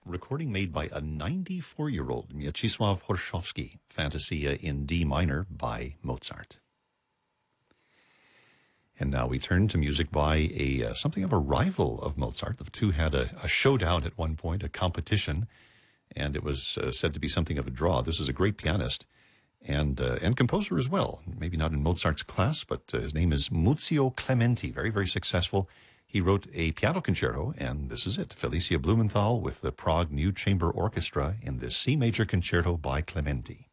recording made by a 94-year-old Mieczysław Horszowski, Fantasia in D minor by Mozart. And now we turn to music by something of a rival of Mozart. The two had a showdown at one point, a competition, and it was said to be something of a draw. This is a great pianist and composer as well. Maybe not in Mozart's class, but his name is Muzio Clementi. Very, very successful. He wrote a piano concerto, and this is it. Felicia Blumenthal with the Prague New Chamber Orchestra in this C major concerto by Clementi.